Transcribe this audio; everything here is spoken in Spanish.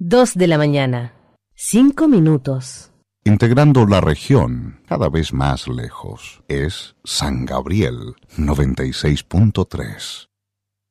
2 de la mañana, 5 minutos. Integrando la región cada vez más lejos, es San Gabriel 96.3.